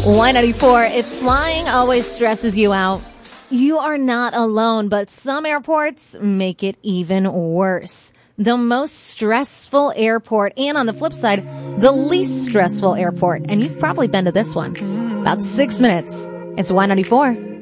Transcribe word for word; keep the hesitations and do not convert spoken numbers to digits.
Y ninety-four, if flying always stresses you out, you are not alone, but some airports make it even worse. The most stressful airport, and on the flip side, the least stressful airport. And you've probably been to this one. About six minutes. It's Y ninety-four.